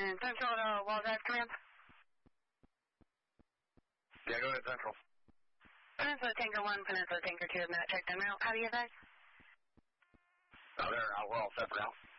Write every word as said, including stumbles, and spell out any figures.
And Central to Wall Drive Command? Yeah, go ahead, Central. Peninsula Tanker one, Peninsula Tanker two, have not checked them out. How do you advise? Oh, they're out. We're all set for now.